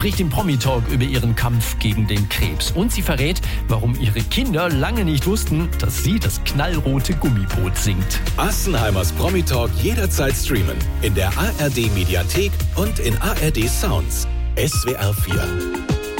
spricht im Promi-Talk über ihren Kampf gegen den Krebs. Und sie verrät, warum ihre Kinder lange nicht wussten, dass sie das knallrote Gummiboot singt. Assenheimers Promi-Talk jederzeit streamen. In der ARD-Mediathek und in ARD Sounds. SWR 4.